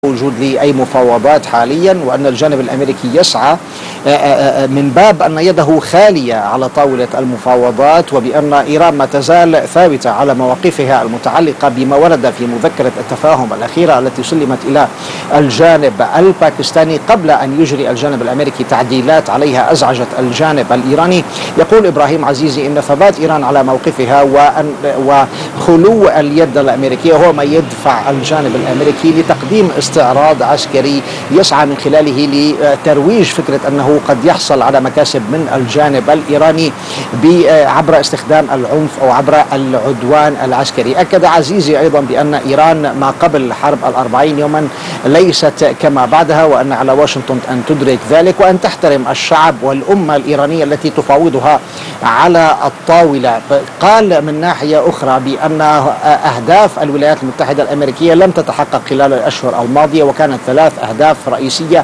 وجود لأي مفاوضات حاليا، وأن الجانب الأمريكي يسعى من باب أن يده خالية على طاولة المفاوضات، وبأن إيران ما تزال ثابتة على مواقفها المتعلقة بما ورد في مذكرة التفاهم الأخيرة التي سلمت إلى الجانب الباكستاني قبل أن يجري الجانب الأمريكي تعديلات عليها أزعجت الجانب الإيراني. يقول إبراهيم عزيزي إن ثبات إيران على موقفها وخلو اليد الأمريكية هو ما يدفع الجانب الأمريكي لتقديم استعراض عسكري يسعى من خلاله لترويج فكرة أنه قد يحصل على مكاسب من الجانب الإيراني عبر استخدام العنف أو عبر العدوان العسكري. أكد عزيزي أيضا بأن إيران ما قبل حرب 40 يوما ليست كما بعدها، وأن على واشنطن أن تدرك ذلك وأن تحترم الشعب والأمة الإيرانية التي تفاوضها على الطاولة. قال من ناحية أخرى بأن أهداف الولايات المتحدة الأمريكية لم تتحقق خلال الأشهر الماضية، وكانت 3 أهداف رئيسية.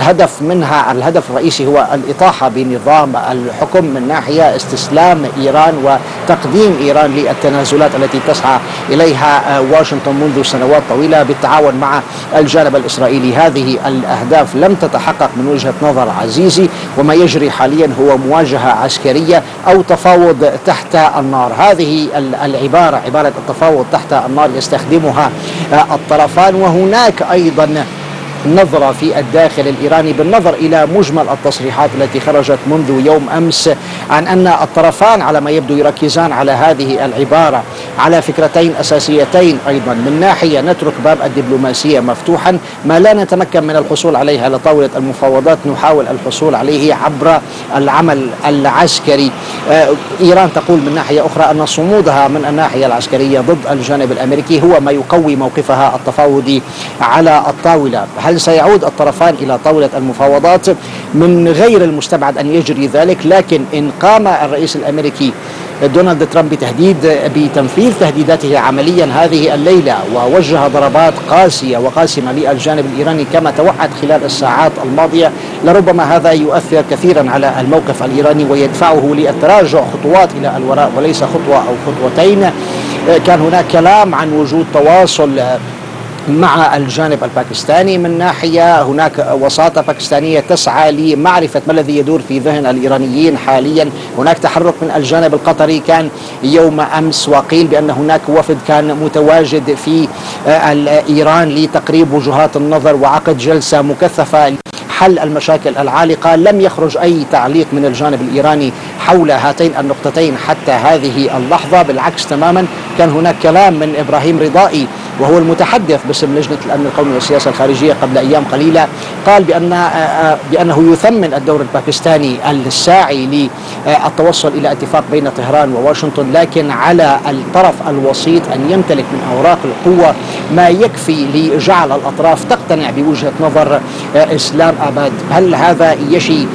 الهدف الرئيسي هو الإطاحة بنظام الحكم، من ناحية استسلام إيران وتقديم إيران للتنازلات التي تسعى إليها واشنطن منذ سنوات طويلة بالتعاون مع الجانب الإسرائيلي. هذه الأهداف لم تتحقق من وجهة نظر عزيزي، وما يجري حاليا هو مواجهة عسكرية أو تفاوض تحت النار. هذه العبارة، عبارة التفاوض تحت النار، يستخدمها الطرفان. وهناك أيضا نظرة في الداخل الإيراني بالنظر إلى مجمل التصريحات التي خرجت منذ يوم أمس عن أن الطرفان على ما يبدو يركزان على هذه العبارة على فكرتين أساسيتين أيضا. من ناحية نترك باب الدبلوماسية مفتوحا، ما لا نتمكن من الحصول عليه على طاولة المفاوضات نحاول الحصول عليه عبر العمل العسكري. إيران تقول من ناحية أخرى أن صمودها من الناحية العسكرية ضد الجانب الأمريكي هو ما يقوي موقفها التفاوضي على الطاولة. هل سيعود الطرفان إلى طاولة المفاوضات؟ من غير المستبعد أن يجري ذلك، لكن إن قام الرئيس الأمريكي دونالد ترامب بتنفيذ تهديداته عمليا هذه الليلة ووجه ضربات قاسية وقاسمة للجانب الإيراني كما توعد خلال الساعات الماضية، لربما هذا يؤثر كثيرا على الموقف الإيراني ويدفعه للتراجع خطوات إلى الوراء وليس خطوة أو خطوتين. كان هناك كلام عن وجود تواصل مع الجانب الباكستاني، من ناحية هناك وساطة باكستانية تسعى لمعرفة ما الذي يدور في ذهن الإيرانيين حاليا. هناك تحرك من الجانب القطري كان يوم أمس، وقيل بأن هناك وفد كان متواجد في إيران لتقريب وجهات النظر وعقد جلسة مكثفة حل المشاكل العالقة. لم يخرج أي تعليق من الجانب الإيراني حول هاتين النقطتين حتى هذه اللحظة، بالعكس تماما. كان هناك كلام من إبراهيم رضائي وهو المتحدث باسم لجنة الأمن القومي والسياسة الخارجية قبل أيام قليلة، قال بأنه يثمن الدور الباكستاني الساعي للتوصل إلى اتفاق بين طهران وواشنطن، لكن على الطرف الوسيط أن يمتلك من أوراق القوة ما يكفي لجعل الأطراف تقتنع بوجهة نظر إسلام آباد. هل هذا يشي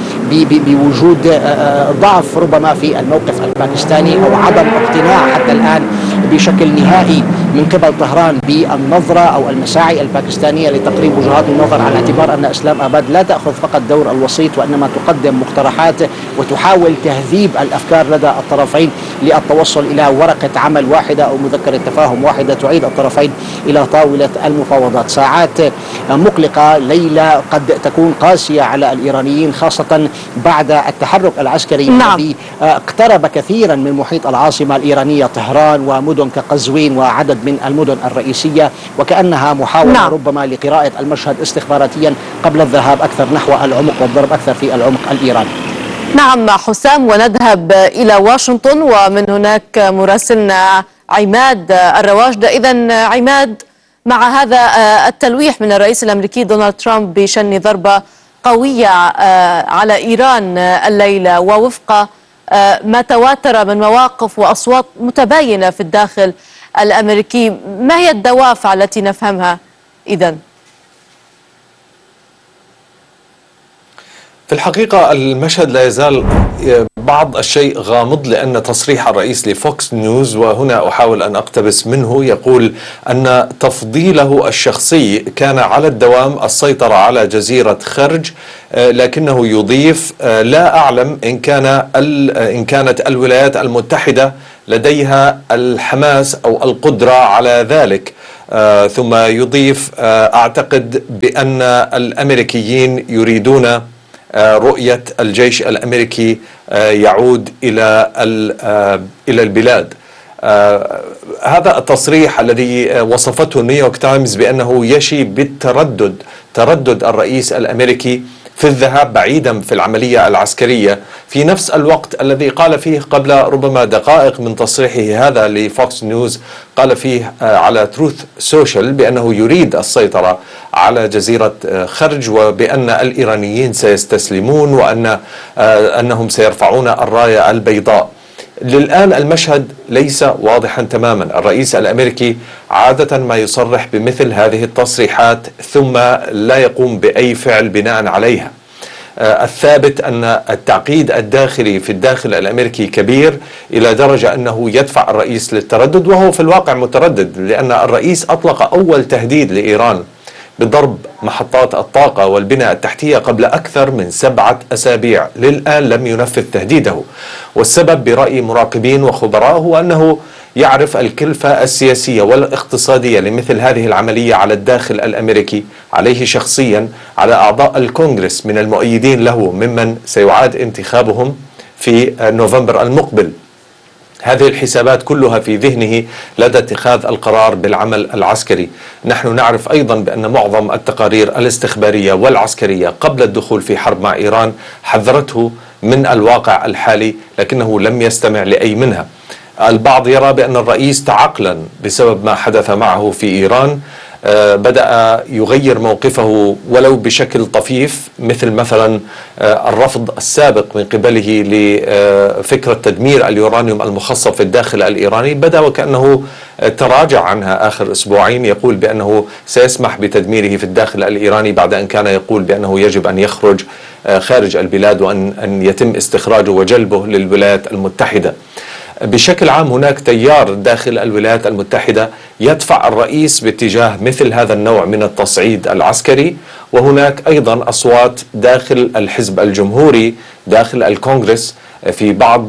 بوجود ضعف ربما في الموقف الباكستاني أو عدم اقتناع حتى الآن بشكل نهائي من قبل طهران بالنظرة أو المساعي الباكستانية لتقريب وجهات النظر، على اعتبار أن إسلام آباد لا تأخذ فقط دور الوسيط وإنما تقدم مقترحات وتحاول تهذيب الأفكار لدى الطرفين للتوصل إلى ورقة عمل واحدة أو مذكرة تفاهم واحدة تعيد الطرفين إلى طاولة المفاوضات. ساعات مقلقة، ليلة قد تكون قاسية على الإيرانيين خاصة بعد التحرك العسكري الذي اقترب كثيرا من محيط العاصمة الإيرانية طهران ومدن كقزوين وعدد من المدن الرئيسية، وكأنها محاولة ربما لقراءة المشهد استخباراتيا قبل الذهاب أكثر نحو العمق والضرب أكثر في العمق الإيراني. نعم حسام، ونذهب إلى واشنطن ومن هناك مراسلنا عماد الرواجدة. إذن عماد، مع هذا التلويح من الرئيس الأمريكي دونالد ترامب بشن ضربة قوية على إيران الليلة، ووفق ما تواتر من مواقف وأصوات متباينة في الداخل الأمريكي، ما هي الدوافع التي نفهمها إذن؟ في الحقيقة المشهد لا يزال بعض الشيء غامض، لأن تصريح الرئيس لفوكس نيوز، وهنا أحاول أن أقتبس منه، يقول أن تفضيله الشخصي كان على الدوام السيطرة على جزيرة خرج، لكنه يضيف لا أعلم إن كانت الولايات المتحدة لديها الحماس أو القدرة على ذلك. ثم يضيف أعتقد بأن الأمريكيين يريدون رؤية الجيش الأمريكي يعود إلى البلاد. هذا التصريح الذي وصفته نيويورك تايمز بأنه يشي تردد الرئيس الأمريكي في الذهاب بعيدا في العملية العسكرية، في نفس الوقت الذي قال فيه قبل ربما دقائق من تصريحه هذا لفوكس نيوز، قال فيه على تروث سوشيال بأنه يريد السيطرة على جزيرة خرج، وبأن الإيرانيين سيستسلمون، وأنهم سيرفعون الراية البيضاء. للآن المشهد ليس واضحا تماما. الرئيس الأمريكي عادة ما يصرح بمثل هذه التصريحات ثم لا يقوم بأي فعل بناء عليها. الثابت أن التعقيد الداخلي في الداخل الأمريكي كبير إلى درجة أنه يدفع الرئيس للتردد، وهو في الواقع متردد، لأن الرئيس أطلق أول تهديد لإيران بضرب محطات الطاقة والبناء التحتية قبل أكثر من 7 أسابيع. للآن لم ينفذ تهديده، والسبب برأي مراقبين وخبراء هو أنه يعرف الكلفة السياسية والاقتصادية لمثل هذه العملية على الداخل الأمريكي، عليه شخصيا، على أعضاء الكونغرس من المؤيدين له ممن سيعاد انتخابهم في نوفمبر المقبل. هذه الحسابات كلها في ذهنه لدى اتخاذ القرار بالعمل العسكري. نحن نعرف أيضا بأن معظم التقارير الاستخبارية والعسكرية قبل الدخول في حرب مع إيران حذرته من الواقع الحالي، لكنه لم يستمع لأي منها. البعض يرى بأن الرئيس تعقلا بسبب ما حدث معه في إيران، بدأ يغير موقفه ولو بشكل طفيف، مثلا الرفض السابق من قبله لفكرة تدمير اليورانيوم المخصب في الداخل الإيراني، بدأ وكأنه تراجع عنها آخر أسبوعين، يقول بأنه سيسمح بتدميره في الداخل الإيراني بعد أن كان يقول بأنه يجب أن يخرج خارج البلاد وأن يتم استخراجه وجلبه للولايات المتحدة. بشكل عام هناك تيار داخل الولايات المتحدة يدفع الرئيس باتجاه مثل هذا النوع من التصعيد العسكري، وهناك أيضا أصوات داخل الحزب الجمهوري داخل الكونغرس في بعض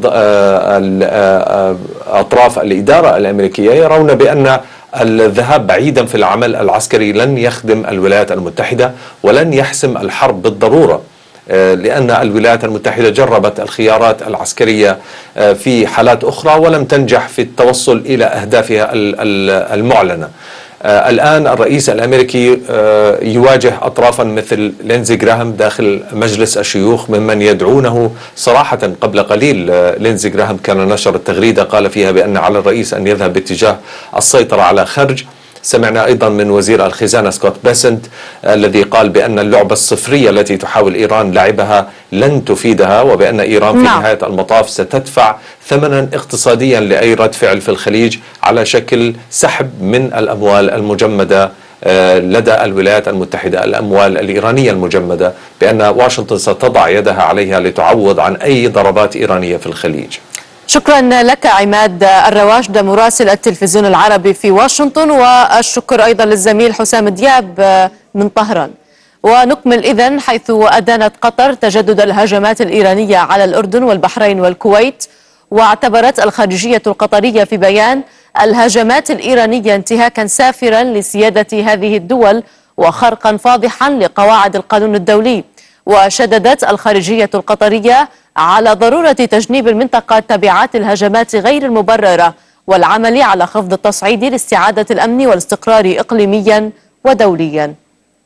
أطراف الإدارة الأمريكية يرون بأن الذهاب بعيدا في العمل العسكري لن يخدم الولايات المتحدة ولن يحسم الحرب بالضرورة، لأن الولايات المتحدة جربت الخيارات العسكرية في حالات أخرى ولم تنجح في التوصل إلى أهدافها المعلنة. الآن الرئيس الأمريكي يواجه أطرافا مثل لينزي جراهام داخل مجلس الشيوخ ممن يدعونه صراحة. قبل قليل لينزي جراهام كان نشر التغريدة قال فيها بأن على الرئيس أن يذهب باتجاه السيطرة على خرج. سمعنا أيضا من وزير الخزانة سكوت بيسنت الذي قال بأن اللعبة الصفرية التي تحاول إيران لعبها لن تفيدها، وبأن إيران في نهاية المطاف ستدفع ثمنا اقتصاديا لأي رد فعل في الخليج على شكل سحب من الأموال المجمدة لدى الولايات المتحدة، الأموال الإيرانية المجمدة، بأن واشنطن ستضع يدها عليها لتعوض عن أي ضربات إيرانية في الخليج. شكرا لك عماد الرواشد مراسل التلفزيون العربي في واشنطن، والشكر أيضا للزميل حسام دياب من طهران. ونكمل إذن، حيث أدانت قطر تجدد الهجمات الإيرانية على الأردن والبحرين والكويت، واعتبرت الخارجية القطرية في بيان الهجمات الإيرانية انتهاكا سافرا لسيادة هذه الدول وخرقا فاضحا لقواعد القانون الدولي. وشددت الخارجية القطرية على ضرورة تجنيب المنطقة تبعات الهجمات غير المبررة والعمل على خفض التصعيد لاستعادة الأمن والاستقرار إقليميا ودوليا.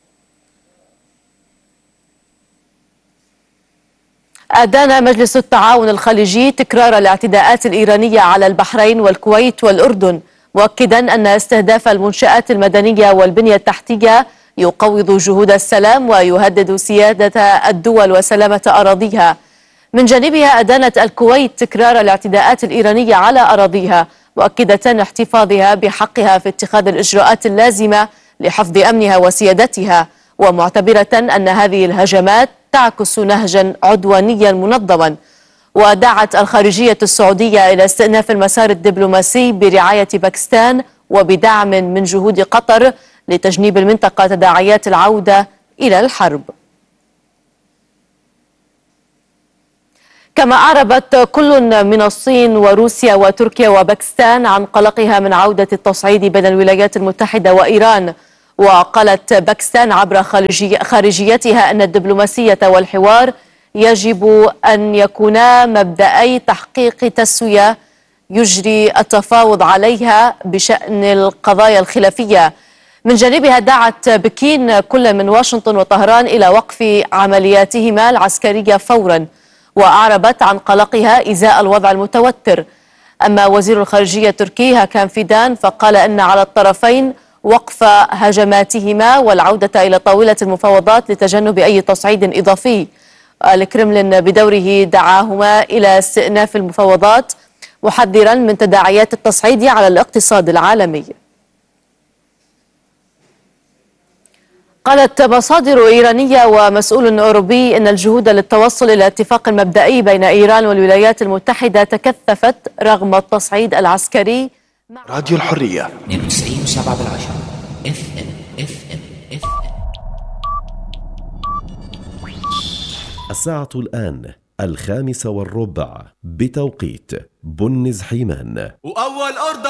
أدان مجلس التعاون الخليجي تكرار الاعتداءات الإيرانية على البحرين والكويت والأردن، مؤكدا أن استهداف المنشآت المدنية والبنية التحتية يقوض جهود السلام ويهدد سيادة الدول وسلامة أراضيها. من جانبها أدانت الكويت تكرار الاعتداءات الإيرانية على أراضيها، مؤكدة احتفاظها بحقها في اتخاذ الإجراءات اللازمة لحفظ أمنها وسيادتها، ومعتبرة أن هذه الهجمات تعكس نهجا عدوانيا منظما. ودعت الخارجية السعودية إلى استئناف المسار الدبلوماسي برعاية باكستان وبدعم من جهود قطر لتجنيب المنطقة تداعيات العودة إلى الحرب. كما أعربت كل من الصين وروسيا وتركيا وباكستان عن قلقها من عودة التصعيد بين الولايات المتحدة وإيران. وقالت باكستان عبر خارجيتها أن الدبلوماسية والحوار يجب أن يكونا مبدأي تحقيق تسوية يجري التفاوض عليها بشأن القضايا الخلافية. من جانبها دعت بكين كل من واشنطن وطهران إلى وقف عملياتهما العسكرية فورا، وأعربت عن قلقها إزاء الوضع المتوتر. أما وزير الخارجية التركي هاكان فيدان فقال أن على الطرفين وقف هجماتهما والعودة إلى طاولة المفاوضات لتجنب أي تصعيد إضافي. الكرملين بدوره دعاهما إلى استئناف المفاوضات، محذرا من تداعيات التصعيد على الاقتصاد العالمي. قالت مصادر إيرانية ومسؤول أوروبي إن الجهود للتوصل إلى اتفاق مبدئي بين إيران والولايات المتحدة تكثفت رغم التصعيد العسكري. راديو الحرية 92.7 الساعة الآن 5:15 بتوقيت بنز حيمان. وأول أرض